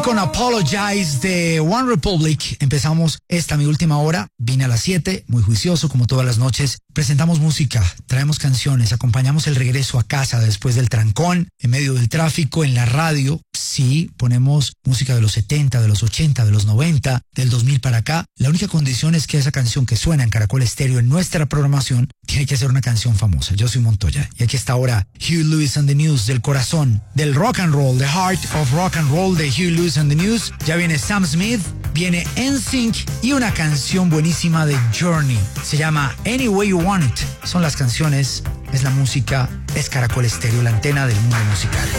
Con Apologize de One Republic empezamos esta mi última hora. Vine a las 7, muy juicioso como todas las noches. Presentamos música, traemos canciones, acompañamos el regreso a casa después del trancón, en medio del tráfico, en la radio. Sí, ponemos música de los 70, de los 80, de los 90, del 2000 para acá. La única condición es que esa canción que suena en Caracol Estéreo en nuestra programación tiene que ser una canción famosa. Yo soy Montoya y aquí está ahora Huey Lewis and the News, del corazón, del rock and roll, the heart of rock and roll de Huey Lewis and the News. Ya viene Sam Smith, viene NSYNC y una canción buenísima de Journey. Se llama Any Way You Want It. Son las canciones, es la música, es Caracol Estéreo, la antena del mundo musical.